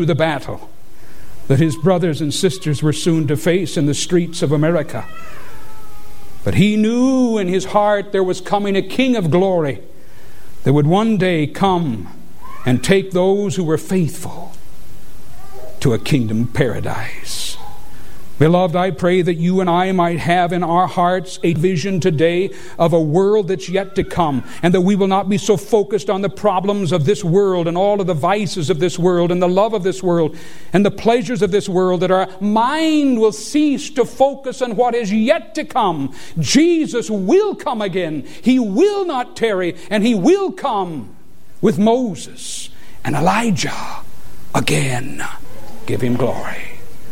through the battle that his brothers and sisters were soon to face in the streets of America. But he knew in his heart there was coming a King of glory that would one day come and take those who were faithful to a kingdom paradise. Beloved, I pray that you and I might have in our hearts a vision today of a world that's yet to come, and that we will not be so focused on the problems of this world and all of the vices of this world and the love of this world and the pleasures of this world, that our mind will cease to focus on what is yet to come. Jesus will come again. He will not tarry, and he will come with Moses and Elijah again. Give him glory.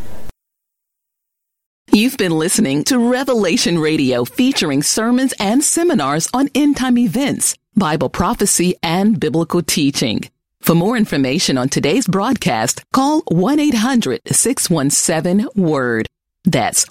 You've been listening to Revelation Radio, featuring sermons and seminars on end-time events, Bible prophecy, and biblical teaching. For more information on today's broadcast, call 1-800-617-WORD. That's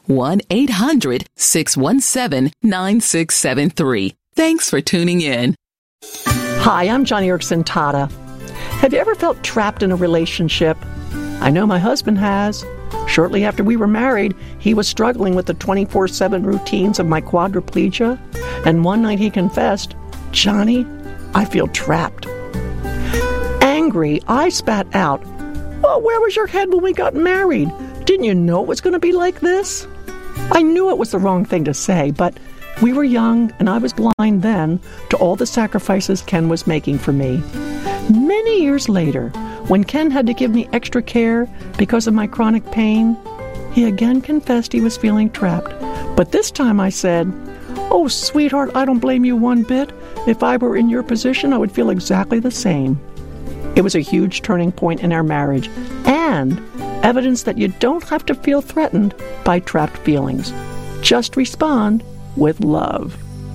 1-800-617-9673. Thanks for tuning in. Hi, I'm Johnny Erickson Tata. Have you ever felt trapped in a relationship? I know my husband has. Shortly after we were married, he was struggling with the 24/7 routines of my quadriplegia, and one night he confessed, "Johnny, I feel trapped." Angry, I spat out, "Well, where was your head when we got married? Didn't you know it was going to be like this?" I knew it was the wrong thing to say, but we were young, and I was blind then to all the sacrifices Ken was making for me. Many years later, when Ken had to give me extra care because of my chronic pain, he again confessed he was feeling trapped. But this time I said, "Oh, sweetheart, I don't blame you one bit. If I were in your position, I would feel exactly the same." It was a huge turning point in our marriage, and evidence that you don't have to feel threatened by trapped feelings. Just respond with love.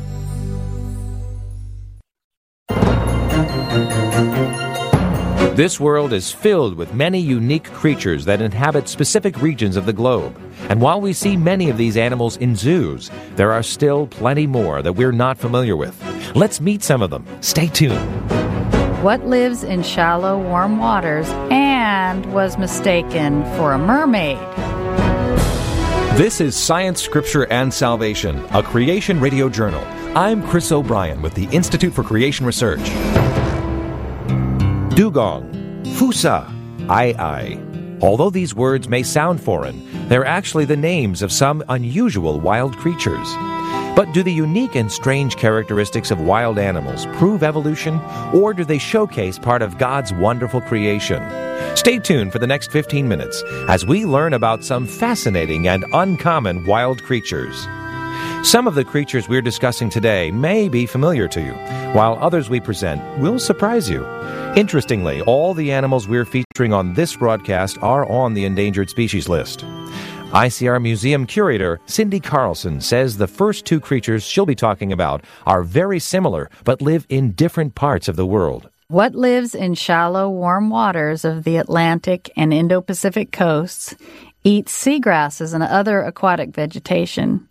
This world is filled with many unique creatures that inhabit specific regions of the globe. And while we see many of these animals in zoos, there are still plenty more that we're not familiar with. Let's meet some of them. Stay tuned. What lives in shallow, warm waters and was mistaken for a mermaid? This is Science, Scripture, and Salvation, a Creation Radio Journal. I'm Chris O'Brien with the Institute for Creation Research. Dugong, Fusa, Ai. Although these words may sound foreign, they're actually the names of some unusual wild creatures. But do the unique and strange characteristics of wild animals prove evolution, or do they showcase part of God's wonderful creation? Stay tuned for the next 15 minutes as we learn about some fascinating and uncommon wild creatures. Some of the creatures we're discussing today may be familiar to you, while others we present will surprise you. Interestingly, all the animals we're featuring on this broadcast are on the endangered species list. ICR Museum curator Cindy Carlson says the first two creatures she'll be talking about are very similar but live in different parts of the world. What lives in shallow, warm waters of the Atlantic and Indo-Pacific coasts, eats seagrasses and other aquatic vegetation,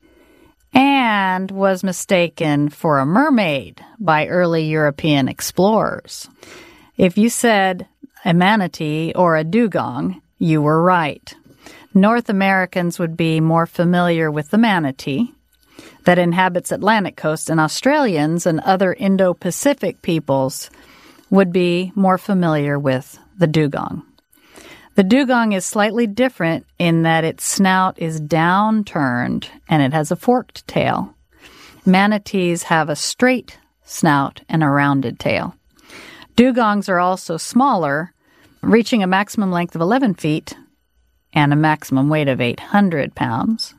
and was mistaken for a mermaid by early European explorers. If you said a manatee or a dugong, you were right. North Americans would be more familiar with the manatee that inhabits Atlantic coast, and Australians and other Indo-Pacific peoples would be more familiar with the dugong. The dugong is slightly different in that its snout is downturned and it has a forked tail. Manatees have a straight snout and a rounded tail. Dugongs are also smaller, reaching a maximum length of 11 feet and a maximum weight of 800 pounds.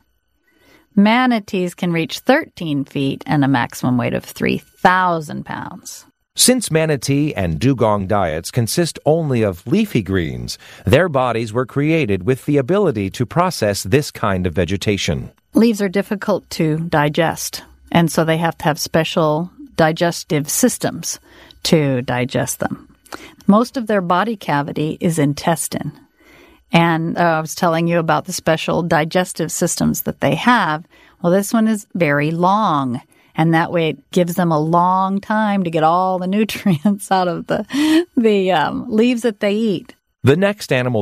Manatees can reach 13 feet and a maximum weight of 3,000 pounds. Since manatee and dugong diets consist only of leafy greens, their bodies were created with the ability to process this kind of vegetation. Leaves are difficult to digest, and so they have to have special digestive systems to digest them. Most of their body cavity is intestine. And I was telling you about the special digestive systems that they have. Well, this one is very long, and that way it gives them a long time to get all the nutrients out of the leaves that they eat. The next animal